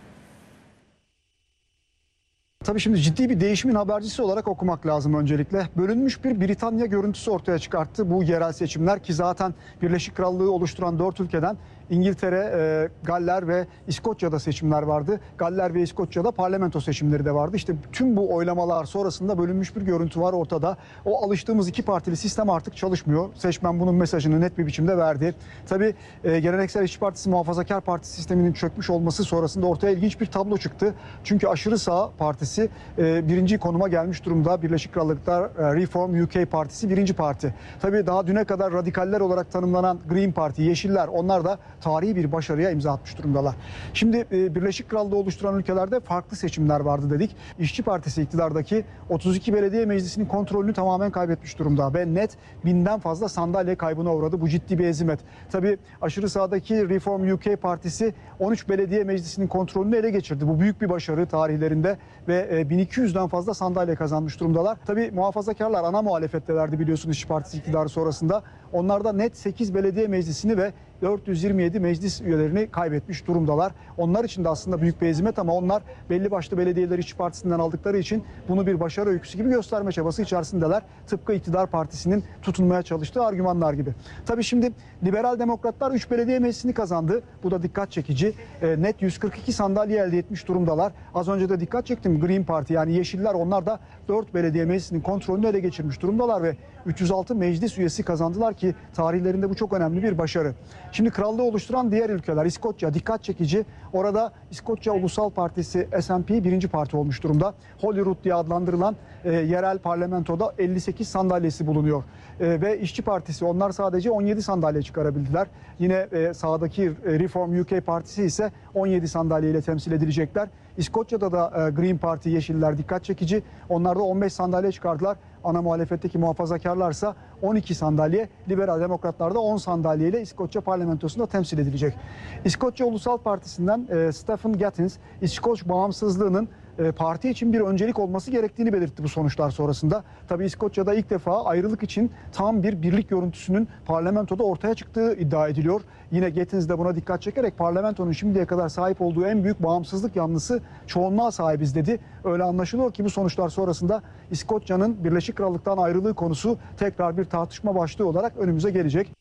Tabii şimdi ciddi bir değişimin habercisi olarak okumak lazım öncelikle. Bölünmüş bir Britanya görüntüsü ortaya çıkarttı bu yerel seçimler ki zaten Birleşik Krallığı oluşturan dört ülkeden İngiltere, e, Galler ve İskoçya'da seçimler vardı. Galler ve İskoçya'da parlamento seçimleri de vardı. İşte tüm bu oylamalar sonrasında bölünmüş bir görüntü var ortada. O alıştığımız iki partili sistem artık çalışmıyor. Seçmen bunun mesajını net bir biçimde verdi. Tabii e, geleneksel İşçi Partisi, Muhafazakar Parti sisteminin çökmüş olması sonrasında ortaya ilginç bir tablo çıktı. Çünkü aşırı sağ partisi e, birinci konuma gelmiş durumda. Birleşik Krallık'ta e, Reform U K Partisi birinci parti. Tabii daha düne kadar radikaller olarak tanımlanan Green Party, Yeşiller, onlar da tarihi bir başarıya imza atmış durumdalar. Şimdi e, Birleşik Krallığı oluşturan ülkelerde farklı seçimler vardı dedik. İşçi Partisi iktidardaki otuz iki belediye meclisinin kontrolünü tamamen kaybetmiş durumda ve net binden fazla sandalye kaybına uğradı. Bu ciddi bir hezimet. Tabii aşırı sağdaki Reform U K Partisi on üç belediye meclisinin kontrolünü ele geçirdi. Bu büyük bir başarı tarihlerinde ve e, bin iki yüzden fazla sandalye kazanmış durumdalar. Tabii muhafazakarlar ana muhalefettelerdi biliyorsunuz İşçi Partisi iktidarı sonrasında. Onlar da net sekiz belediye meclisini ve dört yüz yirmi yedi meclis üyelerini kaybetmiş durumdalar. Onlar için de aslında büyük bir hezimet ama onlar belli başlı belediyeleri İşçi Partisi'nden aldıkları için bunu bir başarı öyküsü gibi gösterme çabası içerisindeler. Tıpkı iktidar partisinin tutunmaya çalıştığı argümanlar gibi. Tabii şimdi Liberal Demokratlar üç belediye meclisini kazandı. Bu da dikkat çekici. E, net yüz kırk iki sandalye elde etmiş durumdalar. Az önce de dikkat çektim. Green Party yani Yeşiller, onlar da dört belediye meclisinin kontrolünü ele geçirmiş durumdalar ve üç yüz altı meclis üyesi kazandılar ki tarihlerinde bu çok önemli bir başarı. Şimdi krallığı oluşturan diğer ülkeler, İskoçya dikkat çekici. Orada İskoçya Ulusal Partisi S and P birinci parti olmuş durumda. Holyrood diye adlandırılan e, yerel parlamentoda elli sekiz sandalyesi bulunuyor. E, ve İşçi Partisi, onlar sadece on yedi sandalye çıkarabildiler. Yine e, sağdaki e, Reform U K Partisi ise on yedi sandalyeyle temsil edilecekler. İskoçya'da da e, Green Party, Yeşiller dikkat çekici. Onlar da on beş sandalye çıkardılar. Ana muhalefetteki muhafazakarlarsa on iki sandalye, Liberal Demokratlar da on sandalyeyle İskoçya parlamentosunda temsil edilecek. İskoçya Ulusal Partisi'nden e, Stephen Gattins, İskoç bağımsızlığının e, parti için bir öncelik olması gerektiğini belirtti bu sonuçlar sonrasında. Tabii İskoçya'da ilk defa ayrılık için tam bir birlik görüntüsünün parlamentoda ortaya çıktığı iddia ediliyor. Yine Gattins de buna dikkat çekerek parlamentonun şimdiye kadar sahip olduğu en büyük bağımsızlık yanlısı çoğunluğa sahibiz dedi. Öyle anlaşılıyor ki bu sonuçlar sonrasında İskoçya'nın Birleşik Krallık'tan ayrılığı konusu tekrar bir tartışma başlığı olarak önümüze gelecek.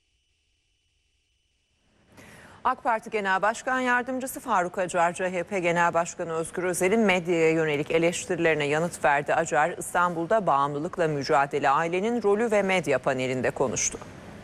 AK Parti Genel Başkan Yardımcısı Faruk Acar, C H P Genel Başkanı Özgür Özel'in medyaya yönelik eleştirilerine yanıt verdi. Acar, İstanbul'da bağımlılıkla mücadele ailenin rolü ve medya panelinde konuştu.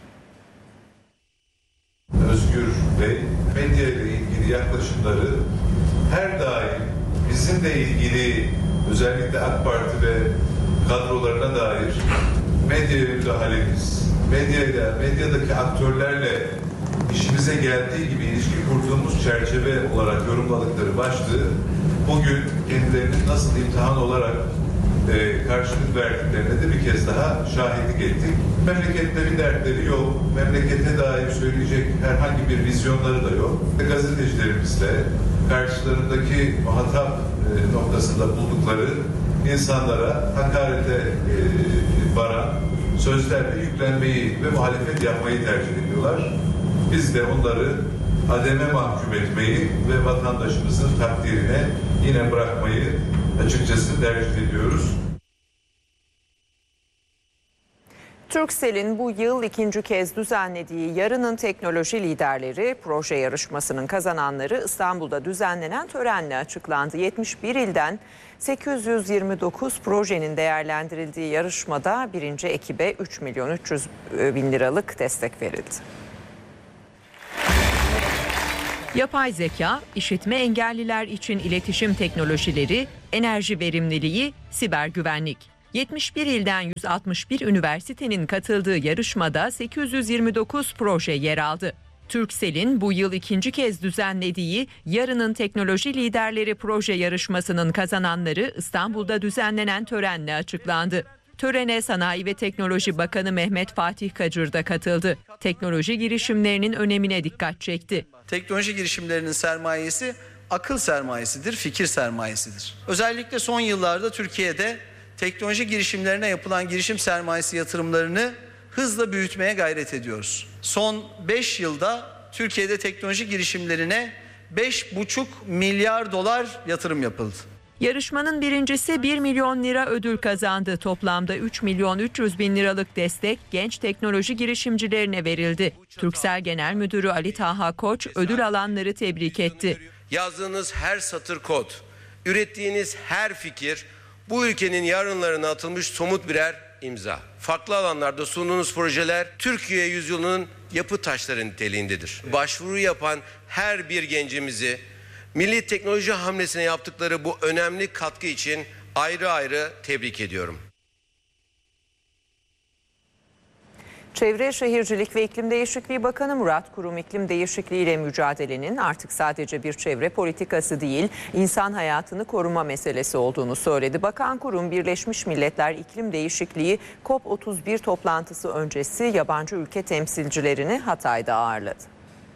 Özgür Bey, medya ile ilgili yaklaşımları her daim bizimle ilgili, özellikle AK Parti ve kadrolarına dair medyaya müdahalemiz, medyayla, medyadaki aktörlerle işimize geldiği gibi ilişki kurduğumuz çerçeve olarak yorumladıkları başlığı bugün kendilerinin nasıl imtihan olarak e, karşılık verdiklerine de bir kez daha şahitlik ettik. Memlekette bir dertleri yok. Memlekete dair söyleyecek herhangi bir vizyonları da yok. Gazetecilerimizle karşılarındaki muhatap e, noktasında buldukları insanlara hakarete e, varan sözlerle yüklenmeyi ve muhalefet yapmayı tercih ediyorlar. Biz de onları ademe mahkum etmeyi ve vatandaşımızın takdirine yine bırakmayı açıkçası tercih ediyoruz. Turkcell'in bu yıl ikinci kez düzenlediği Yarının Teknoloji Liderleri proje yarışmasının kazananları İstanbul'da düzenlenen törenle açıklandı. yetmiş bir ilden sekiz yüz yirmi dokuz projenin değerlendirildiği yarışmada birinci ekibe üç milyon üç yüz bin liralık destek verildi. Yapay zeka, işitme engelliler için iletişim teknolojileri, enerji verimliliği, siber güvenlik. yetmiş bir ilden yüz altmış bir üniversitenin katıldığı yarışmada sekiz yüz yirmi dokuz proje yer aldı. Turkcell'in bu yıl ikinci kez düzenlediği Yarının Teknoloji Liderleri proje yarışmasının kazananları İstanbul'da düzenlenen törenle açıklandı. Törene Sanayi ve Teknoloji Bakanı Mehmet Fatih Kacır da katıldı. Teknoloji girişimlerinin önemine dikkat çekti. Teknoloji girişimlerinin sermayesi akıl sermayesidir, fikir sermayesidir. Özellikle son yıllarda Türkiye'de teknoloji girişimlerine yapılan girişim sermayesi yatırımlarını hızla büyütmeye gayret ediyoruz. Son beş yılda Türkiye'de teknoloji girişimlerine beş buçuk milyar dolar yatırım yapıldı. Yarışmanın birincisi bir milyon lira ödül kazandı. Toplamda üç milyon üç yüz bin liralık destek genç teknoloji girişimcilerine verildi. Turkcell Genel Müdürü Ali Taha Koç ödül alanları tebrik etti. Yazdığınız her satır kod, ürettiğiniz her fikir bu ülkenin yarınlarına atılmış somut birer imza. Farklı alanlarda sunduğunuz projeler Türkiye yüzyılının yapı taşları niteliğindedir. Başvuru yapan her bir gencimizi milli teknoloji hamlesine yaptıkları bu önemli katkı için ayrı ayrı tebrik ediyorum. Çevre, Şehircilik ve İklim Değişikliği Bakanı Murat Kurum, iklim değişikliğiyle mücadelenin artık sadece bir çevre politikası değil, insan hayatını koruma meselesi olduğunu söyledi. Bakan Kurum, Birleşmiş Milletler İklim Değişikliği COP otuz bir toplantısı öncesi yabancı ülke temsilcilerini Hatay'da ağırladı.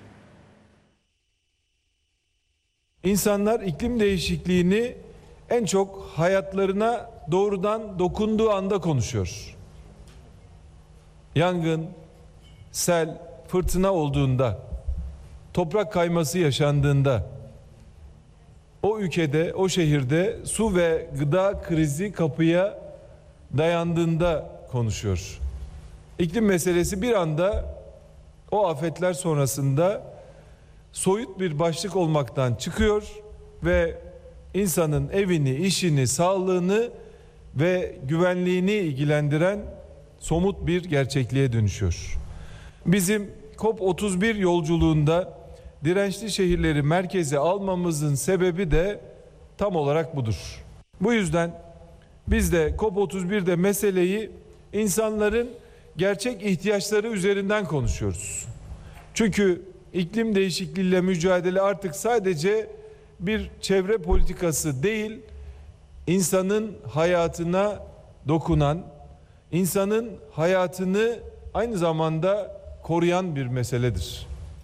İnsanlar iklim değişikliğini en çok hayatlarına doğrudan dokunduğu anda konuşuyor. Yangın, sel, fırtına olduğunda, toprak kayması yaşandığında, o ülkede, o şehirde su ve gıda krizi kapıya dayandığında konuşuyor. İklim meselesi bir anda o afetler sonrasında soyut bir başlık olmaktan çıkıyor ve insanın evini, işini, sağlığını ve güvenliğini ilgilendiren somut bir gerçekliğe dönüşüyor. Bizim COP otuz bir yolculuğunda dirençli şehirleri merkeze almamızın sebebi de tam olarak budur. Bu yüzden biz de COP otuz birde meseleyi insanların gerçek ihtiyaçları üzerinden konuşuyoruz. Çünkü iklim değişikliğiyle mücadele artık sadece bir çevre politikası değil, insanın hayatına dokunan, insanın hayatını aynı zamanda koruyan bir meseledir.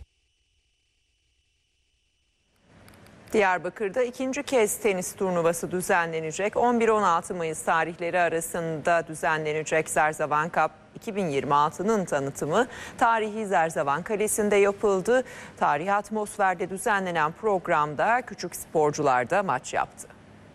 Diyarbakır'da ikinci kez tenis turnuvası düzenlenecek. on bir on altı Mayıs tarihleri arasında düzenlenecek Zerzavan Cup iki bin yirmi altının tanıtımı tarihi Zerzavan Kalesi'nde yapıldı. Tarihi atmosferde düzenlenen programda küçük sporcular da maç yaptı.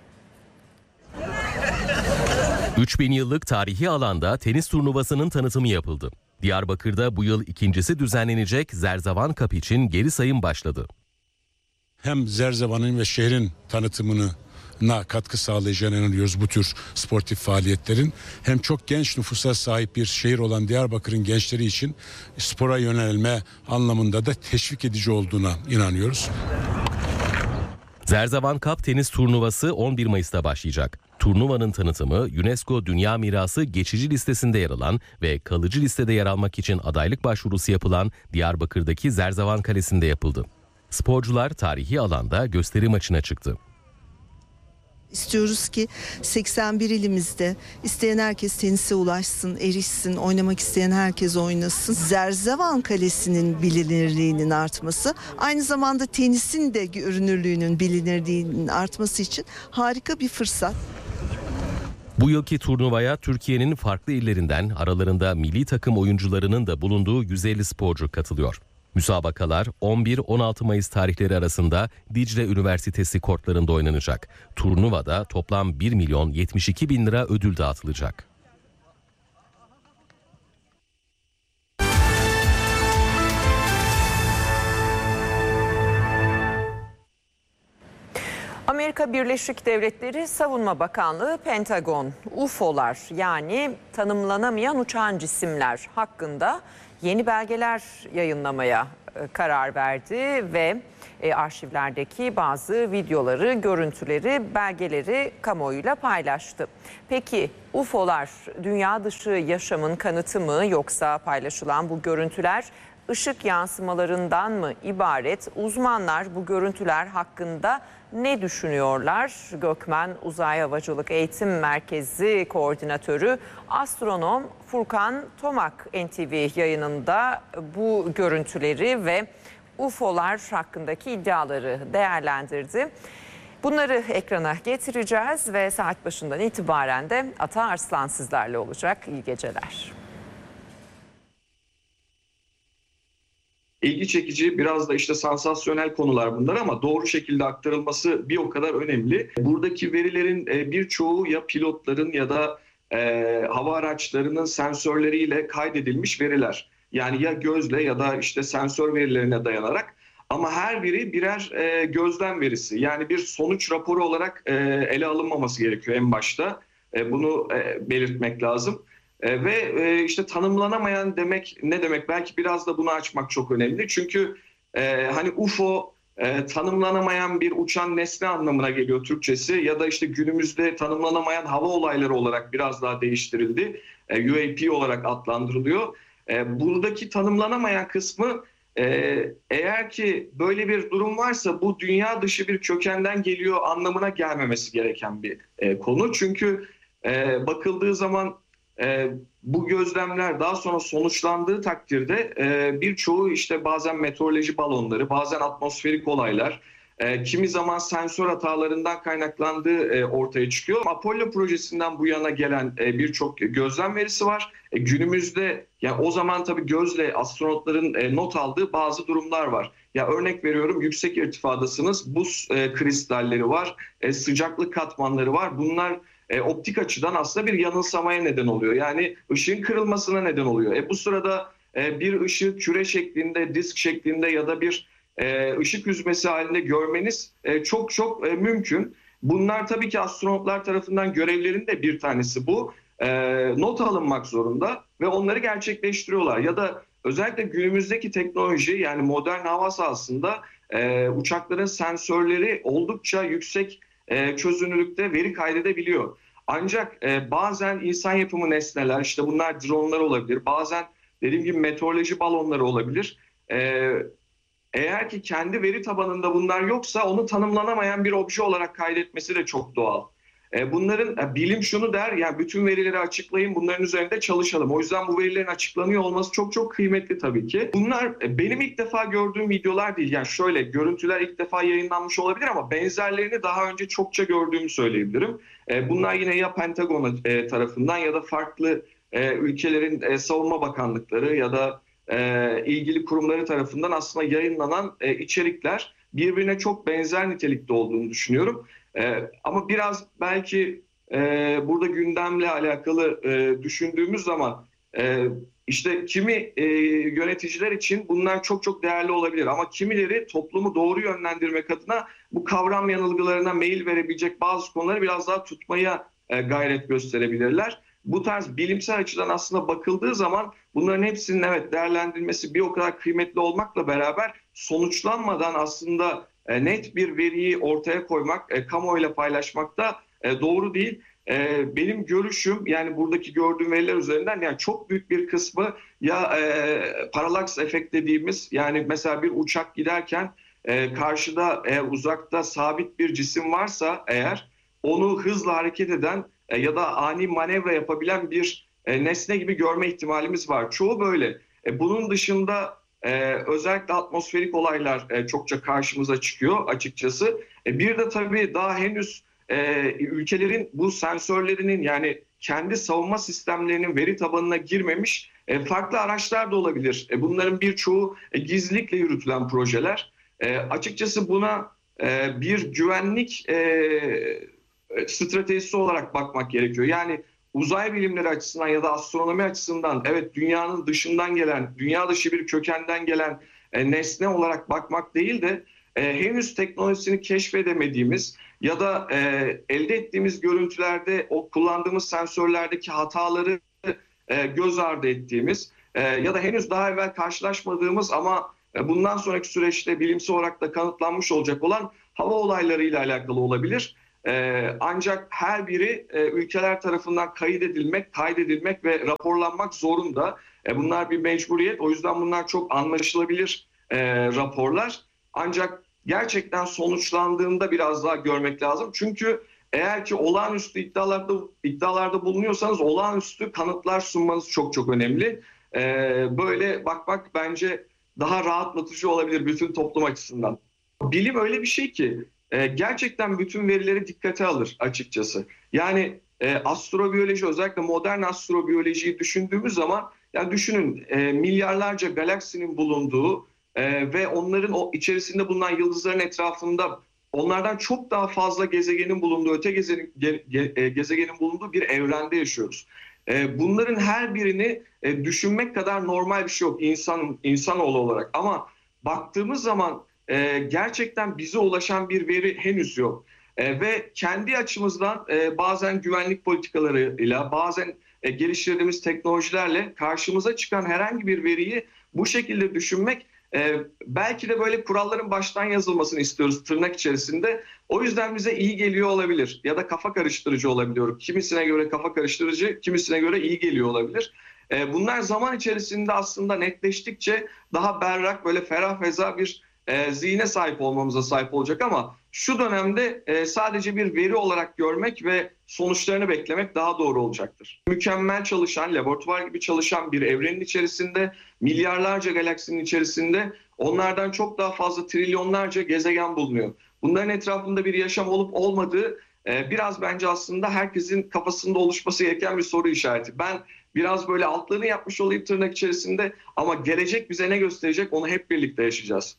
üç bin yıllık tarihi alanda tenis turnuvasının tanıtımı yapıldı. Diyarbakır'da bu yıl ikincisi düzenlenecek Zerzavan Cup için geri sayım başladı. Hem Zerzavan'ın ve şehrin tanıtımına katkı sağlayacağına inanıyoruz bu tür sportif faaliyetlerin. Hem çok genç nüfusa sahip bir şehir olan Diyarbakır'ın gençleri için spora yönelme anlamında da teşvik edici olduğuna inanıyoruz. Zerzavan Cup tenis turnuvası on bir Mayıs'ta başlayacak. Turnuvanın tanıtımı UNESCO Dünya Mirası geçici listesinde yer alan ve kalıcı listede yer almak için adaylık başvurusu yapılan Diyarbakır'daki Zerzavan Kalesi'nde yapıldı. Sporcular tarihi alanda gösteri maçına çıktı. İstiyoruz ki seksen bir ilimizde isteyen herkes tenise ulaşsın, erişsin, oynamak isteyen herkes oynasın. Zerzevan Kalesi'nin bilinirliğinin artması, aynı zamanda tenisin de görünürlüğünün bilinirliğinin artması için harika bir fırsat. Bu yılki turnuvaya Türkiye'nin farklı illerinden, aralarında milli takım oyuncularının da bulunduğu yüz elli sporcu katılıyor. Müsabakalar on bir on altı Mayıs tarihleri arasında Dicle Üniversitesi kortlarında oynanacak. Turnuvada toplam bir milyon yetmiş iki bin lira ödül dağıtılacak. Amerika Birleşik Devletleri Savunma Bakanlığı Pentagon, U F O'lar yani tanımlanamayan uçan cisimler hakkında yeni belgeler yayınlamaya karar verdi ve arşivlerdeki bazı videoları, görüntüleri, belgeleri kamuoyuyla paylaştı. Peki U F O'lar dünya dışı yaşamın kanıtı mı, yoksa paylaşılan bu görüntüler ışık yansımalarından mı ibaret? Uzmanlar bu görüntüler hakkında ne düşünüyorlar? Gökmen Uzay Havacılık Eğitim Merkezi Koordinatörü Astronom Furkan Tomak N T V yayınında bu görüntüleri ve U F O'lar hakkındaki iddiaları değerlendirdi. Bunları ekrana getireceğiz ve saat başından itibaren de Ata Arslan sizlerle olacak. İyi geceler. İlgi çekici, biraz da işte sansasyonel konular bunlar ama doğru şekilde aktarılması bir o kadar önemli. Buradaki verilerin birçoğu ya pilotların ya da e, hava araçlarının sensörleriyle kaydedilmiş veriler. Yani ya gözle ya da işte sensör verilerine dayanarak, ama her biri birer e, gözlem verisi. Yani bir sonuç raporu olarak e, ele alınmaması gerekiyor en başta. E, bunu e, belirtmek lazım. E, ve e, işte tanımlanamayan demek ne demek? Belki biraz da bunu açmak çok önemli. Çünkü e, hani U F O e, tanımlanamayan bir uçan nesne anlamına geliyor Türkçesi. Ya da işte günümüzde tanımlanamayan hava olayları olarak biraz daha değiştirildi. E, U A P olarak adlandırılıyor. E, buradaki tanımlanamayan kısmı, e, eğer ki böyle bir durum varsa bu dünya dışı bir kökenden geliyor anlamına gelmemesi gereken bir e, konu. Çünkü e, bakıldığı zaman E, bu gözlemler daha sonra sonuçlandığı takdirde e, birçoğu işte bazen meteoroloji balonları, bazen atmosferik olaylar, e, kimi zaman sensör hatalarından kaynaklandığı e, ortaya çıkıyor. Apollo projesinden bu yana gelen e, birçok gözlem verisi var. E, günümüzde yani o zaman tabii gözle astronotların e, not aldığı bazı durumlar var. Ya örnek veriyorum, yüksek irtifadasınız, buz e, kristalleri var, e, sıcaklık katmanları var. Bunlar E, optik açıdan aslında bir yanılsamaya neden oluyor. Yani ışığın kırılmasına neden oluyor. E, bu sırada e, bir ışığı küre şeklinde, disk şeklinde ya da bir e, ışık hüzmesi halinde görmeniz e, çok çok e, mümkün. Bunlar tabii ki astronotlar tarafından görevlerinin de bir tanesi bu. E, not alınmak zorunda ve onları gerçekleştiriyorlar. Ya da özellikle günümüzdeki teknoloji, yani modern hava sahasında e, uçakların sensörleri oldukça yüksek E, çözünürlükte veri kaydedebiliyor. Ancak e, bazen insan yapımı nesneler, işte bunlar dronlar olabilir, bazen dediğim gibi meteoroloji balonları olabilir. E, eğer ki kendi veri tabanında bunlar yoksa onu tanımlanamayan bir obje olarak kaydetmesi de çok doğal. E, bunların e, bilim şunu der, yani bütün verileri açıklayın, bunların üzerinde çalışalım. O yüzden bu verilerin açıklanıyor olması çok çok kıymetli tabii ki. Bunlar e, benim ilk defa gördüğüm videolar değil. Yani şöyle, görüntüler ilk defa yayınlanmış olabilir ama benzerlerini daha önce çokça gördüğümü söyleyebilirim. E, bunlar yine ya Pentagon e, tarafından ya da farklı e, ülkelerin e, savunma bakanlıkları ya da e, ilgili kurumları tarafından aslında yayınlanan e, içerikler, birbirine çok benzer nitelikte olduğunu düşünüyorum. Ee, ama biraz belki e, burada gündemle alakalı e, düşündüğümüz zaman e, işte kimi e, yöneticiler için bunlar çok çok değerli olabilir. Ama kimileri toplumu doğru yönlendirmek adına bu kavram yanılgılarına meyil verebilecek bazı konuları biraz daha tutmaya e, gayret gösterebilirler. Bu tarz bilimsel açıdan aslında bakıldığı zaman bunların hepsinin evet değerlendirilmesi bir o kadar kıymetli olmakla beraber sonuçlanmadan aslında net bir veriyi ortaya koymak, e, kamuoyuyla paylaşmak da e, doğru değil. E, benim görüşüm, yani buradaki gördüğüm veriler üzerinden, yani çok büyük bir kısmı ya e, paralaks efekt dediğimiz, yani mesela bir uçak giderken e, karşıda eğer uzakta sabit bir cisim varsa eğer onu hızla hareket eden e, ya da ani manevra yapabilen bir e, nesne gibi görme ihtimalimiz var. Çoğu böyle. E, bunun dışında e, özellikle atmosferik olaylar e, çokça karşımıza çıkıyor açıkçası. E, bir de tabii daha henüz e, ülkelerin bu sensörlerinin, yani kendi savunma sistemlerinin veri tabanına girmemiş e, farklı araçlar da olabilir. E, bunların birçoğu e, gizlilikle yürütülen projeler. E, açıkçası buna e, bir güvenlik e, stratejisi olarak bakmak gerekiyor. Yani uzay bilimleri açısından ya da astronomi açısından evet dünyanın dışından gelen, dünya dışı bir kökenden gelen e, nesne olarak bakmak değil de e, henüz teknolojisini keşfedemediğimiz ya da e, elde ettiğimiz görüntülerde o kullandığımız sensörlerdeki hataları e, göz ardı ettiğimiz e, ya da henüz daha evvel karşılaşmadığımız ama e, bundan sonraki süreçte bilimsel olarak da kanıtlanmış olacak olan hava olaylarıyla alakalı olabilir. Ee, ancak her biri e, ülkeler tarafından kaydedilmek, kaydedilmek ve raporlanmak zorunda. E, bunlar bir mecburiyet. O yüzden bunlar çok anlaşılabilir e, raporlar. Ancak gerçekten sonuçlandığında biraz daha görmek lazım. Çünkü eğer ki olağanüstü iddialarda iddialarda bulunuyorsanız olağanüstü kanıtlar sunmanız çok çok önemli. E, böyle bakmak bence daha rahatlatıcı olabilir bütün toplum açısından. Bilim öyle bir şey ki e, gerçekten bütün verileri dikkate alır açıkçası. Yani e, astrobiyoloji, özellikle modern astrobiyolojiyi düşündüğümüz zaman, yani düşünün e, milyarlarca galaksinin bulunduğu e, ve onların o içerisinde bulunan yıldızların etrafında onlardan çok daha fazla gezegenin bulunduğu, öte gezegenin, ge, ge, gezegenin bulunduğu bir evrende yaşıyoruz. E, bunların her birini e, düşünmek kadar normal bir şey yok insan insanoğlu olarak. Ama baktığımız zaman e, gerçekten bize ulaşan bir veri henüz yok. E, ve kendi açımızdan e, bazen güvenlik politikalarıyla, bazen e, geliştirdiğimiz teknolojilerle karşımıza çıkan herhangi bir veriyi bu şekilde düşünmek, e, belki de böyle kuralların baştan yazılmasını istiyoruz tırnak içerisinde. O yüzden bize iyi geliyor olabilir ya da kafa karıştırıcı olabiliyor. Kimisine göre kafa karıştırıcı, kimisine göre iyi geliyor olabilir. E, bunlar zaman içerisinde aslında netleştikçe daha berrak, böyle ferah feza bir e, zihne sahip olmamıza sahip olacak ama şu dönemde e, sadece bir veri olarak görmek ve sonuçlarını beklemek daha doğru olacaktır. Mükemmel çalışan, laboratuvar gibi çalışan bir evrenin içerisinde, milyarlarca galaksinin içerisinde onlardan çok daha fazla trilyonlarca gezegen bulunuyor. Bunların etrafında bir yaşam olup olmadığı e, biraz bence aslında herkesin kafasında oluşması gereken bir soru işareti. Ben biraz böyle altlarını yapmış olayım tırnak içerisinde ama gelecek bize ne gösterecek onu hep birlikte yaşayacağız.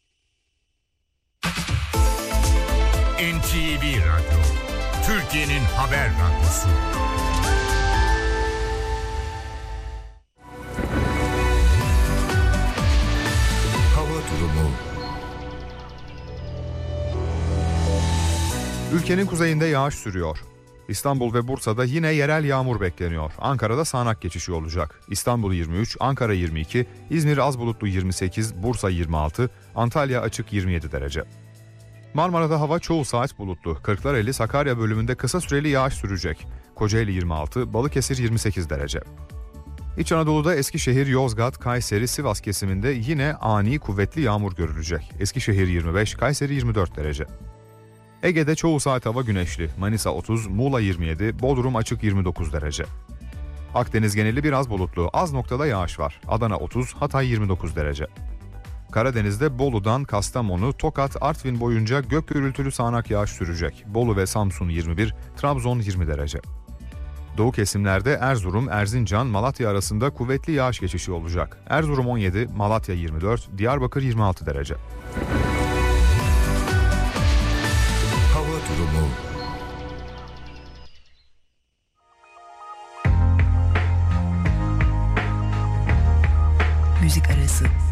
N T V Radyo, Türkiye'nin haber radyosu. Hava durumu. Ülkenin kuzeyinde yağış sürüyor. İstanbul ve Bursa'da yine yerel yağmur bekleniyor. Ankara'da sağanak geçişi olacak. İstanbul yirmi üç, Ankara yirmi iki, İzmir az bulutlu yirmi sekiz, Bursa yirmi altı, Antalya açık yirmi yedi derece. Marmara'da hava çoğu saat bulutlu. Kırklareli Sakarya bölümünde kısa süreli yağış sürecek. Kocaeli yirmi altı, Balıkesir yirmi sekiz derece. İç Anadolu'da Eskişehir, Yozgat, Kayseri, Sivas kesiminde yine ani kuvvetli yağmur görülecek. Eskişehir yirmi beş, Kayseri yirmi dört derece. Ege'de çoğu saat hava güneşli. Manisa otuz, Muğla yirmi yedi, Bodrum açık yirmi dokuz derece. Akdeniz geneli biraz bulutlu. Az noktada yağış var. Adana otuz, Hatay yirmi dokuz derece. Karadeniz'de Bolu'dan Kastamonu, Tokat, Artvin boyunca gök gürültülü sağanak yağış sürecek. Bolu ve Samsun yirmi bir, Trabzon yirmi derece. Doğu kesimlerde Erzurum, Erzincan, Malatya arasında kuvvetli yağış geçişi olacak. Erzurum on yedi, Malatya yirmi dört, Diyarbakır yirmi altı derece. Hava durumu. Müzik arası.